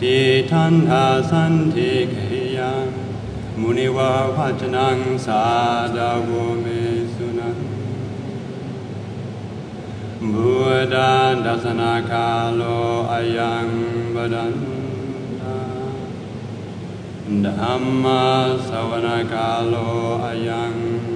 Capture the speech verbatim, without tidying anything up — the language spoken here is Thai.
อิทันอาสันติเกยังมุนิวาวัจนังสาดาโวเมสุนังบุดาดัสนาคาโลอายังบดันธัมมาสวนาคาโลอายัง